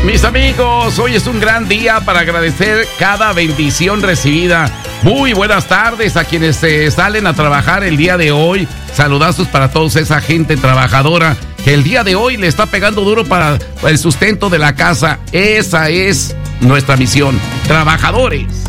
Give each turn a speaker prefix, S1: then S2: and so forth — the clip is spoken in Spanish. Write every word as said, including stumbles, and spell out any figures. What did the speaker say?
S1: Mis amigos, hoy es un gran día para agradecer cada bendición recibida. Muy buenas tardes a quienes eh, salen a trabajar el día de hoy. Saludazos para toda esa gente trabajadora que el día de hoy le está pegando duro para el sustento de la casa. Esa es nuestra misión. Trabajadores.